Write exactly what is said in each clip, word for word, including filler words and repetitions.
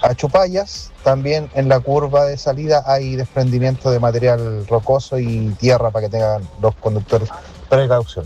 Achupayas, también en la curva de salida hay desprendimiento de material rocoso y tierra para que tengan los conductores precaución.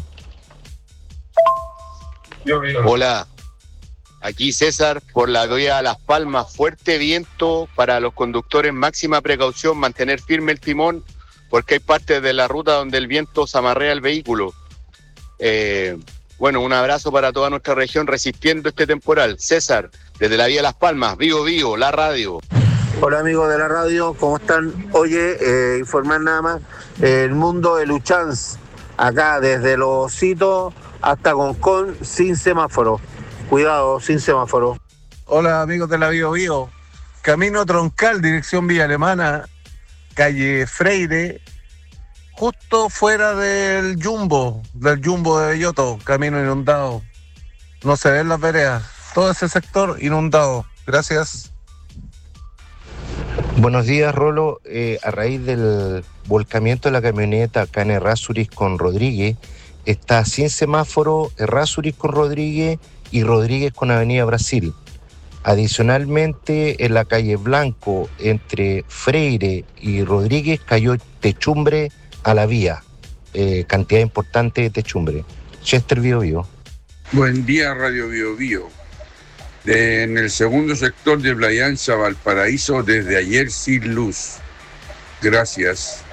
Hola, aquí César, por la vía Las Palmas, fuerte viento para los conductores, máxima precaución, mantener firme el timón, porque hay partes de la ruta donde el viento zamarrea el vehículo. Eh, bueno, un abrazo para toda nuestra región resistiendo este temporal. César, desde la vía Las Palmas, vivo, vivo, la radio. Hola amigos de la radio, ¿cómo están? Oye, eh, informar nada más, eh, el mundo de Luchans, acá desde Los Ositos hasta Concón, sin semáforo. Cuidado, sin semáforo. Hola amigos de la Bio Bio, camino troncal, dirección Villa Alemana, calle Freire, justo fuera del Jumbo, del Jumbo de Belloto, camino inundado. No se ven las veredas, todo ese sector inundado. Gracias. Buenos días, Rolo. Eh, a raíz del volcamiento de la camioneta acá en Errázuriz con Rodríguez, está sin semáforo Errázuriz con Rodríguez y Rodríguez con Avenida Brasil. Adicionalmente, en la calle Blanco, entre Freire y Rodríguez, cayó techumbre a la vía. Eh, cantidad importante de techumbre. Chester Bio Bio. Buen día, Radio Bio Bio. De, en el segundo sector de Playa Ancha, Valparaíso, desde ayer sin luz. Gracias.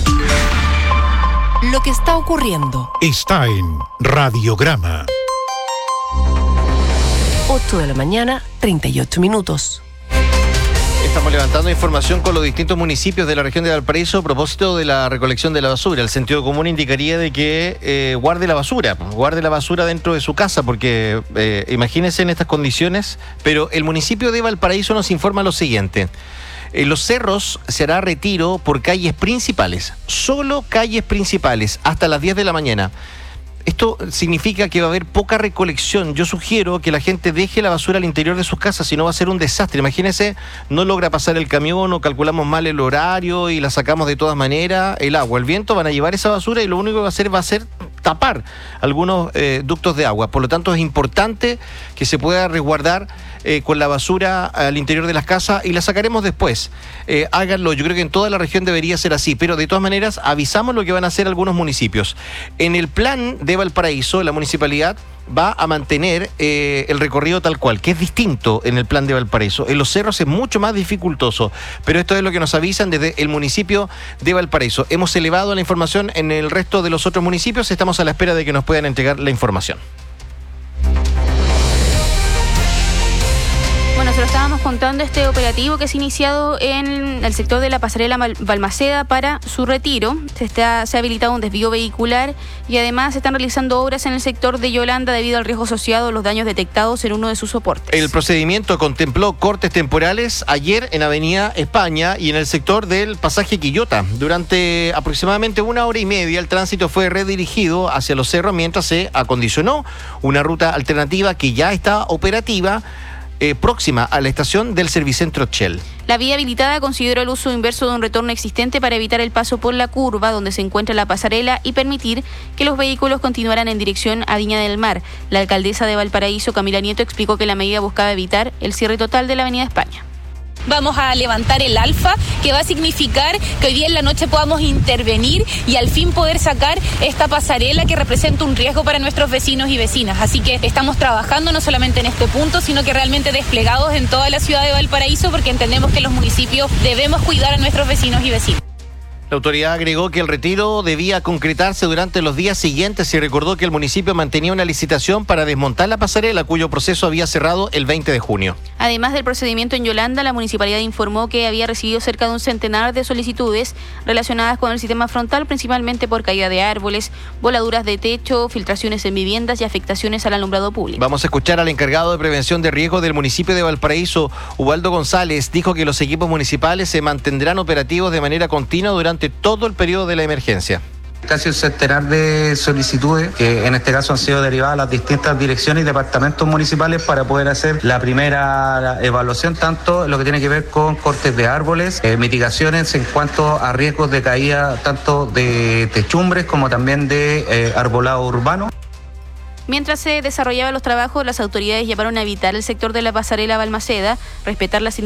Lo que está ocurriendo está en Radiograma. ocho de la mañana, treinta y ocho minutos. Estamos levantando información con los distintos municipios de la región de Valparaíso a propósito de la recolección de la basura. El sentido común indicaría de que eh, guarde la basura, guarde la basura dentro de su casa, porque eh, imagínense en estas condiciones, pero el municipio de Valparaíso nos informa lo siguiente. En los cerros se hará retiro por calles principales, solo calles principales, hasta las diez de la mañana. Esto significa que va a haber poca recolección. Yo sugiero que la gente deje la basura al interior de sus casas, si no va a ser un desastre. Imagínense, no logra pasar el camión o calculamos mal el horario y la sacamos de todas maneras. El agua, el viento van a llevar esa basura y lo único que va a hacer va a ser tapar algunos eh, ductos de agua. Por lo tanto, es importante que se pueda resguardar eh, con la basura al interior de las casas y la sacaremos después. Eh, háganlo, yo creo que en toda la región debería ser así, pero de todas maneras avisamos lo que van a hacer algunos municipios. En el plan de Valparaíso, la municipalidad va a mantener eh, el recorrido tal cual, que es distinto en el plan de Valparaíso. En los cerros es mucho más dificultoso, pero esto es lo que nos avisan desde el municipio de Valparaíso. Hemos elevado la información en el resto de los otros municipios, estamos a la espera de que nos puedan entregar la información. Bueno, se lo estábamos contando, este operativo que se ha iniciado en el sector de la pasarela Balmaceda para su retiro. Se, está, se ha habilitado un desvío vehicular y además se están realizando obras en el sector de Yolanda debido al riesgo asociado a los daños detectados en uno de sus soportes. El procedimiento contempló cortes temporales ayer en Avenida España y en el sector del pasaje Quillota. Durante aproximadamente una hora y media el tránsito fue redirigido hacia los cerros mientras se acondicionó una ruta alternativa que ya está operativa, Eh, próxima a la estación del Servicentro Shell. La vía habilitada consideró el uso inverso de un retorno existente para evitar el paso por la curva donde se encuentra la pasarela y permitir que los vehículos continuaran en dirección a Viña del Mar. La alcaldesa de Valparaíso, Camila Nieto, explicó que la medida buscaba evitar el cierre total de la Avenida España. Vamos a levantar el alfa, que va a significar que hoy día en la noche podamos intervenir y al fin poder sacar esta pasarela que representa un riesgo para nuestros vecinos y vecinas. Así que estamos trabajando no solamente en este punto, sino que realmente desplegados en toda la ciudad de Valparaíso, porque entendemos que los municipios debemos cuidar a nuestros vecinos y vecinas. La autoridad agregó que el retiro debía concretarse durante los días siguientes y recordó que el municipio mantenía una licitación para desmontar la pasarela, cuyo proceso había cerrado el veinte de junio. Además del procedimiento en Yolanda, la municipalidad informó que había recibido cerca de un centenar de solicitudes relacionadas con el sistema frontal, principalmente por caída de árboles, voladuras de techo, filtraciones en viviendas y afectaciones al alumbrado público. Vamos a escuchar al encargado de prevención de riesgo del municipio de Valparaíso, Ubaldo González. Dijo que los equipos municipales se mantendrán operativos de manera continua durante todo el periodo de la emergencia. Casi un centenar de solicitudes que en este caso han sido derivadas a las distintas direcciones y departamentos municipales para poder hacer la primera evaluación, tanto en lo que tiene que ver con cortes de árboles, eh, mitigaciones en cuanto a riesgos de caída tanto de techumbres como también de eh, arbolado urbano. Mientras se desarrollaban los trabajos, las autoridades llamaron a evitar el sector de la pasarela Balmaceda, respetar las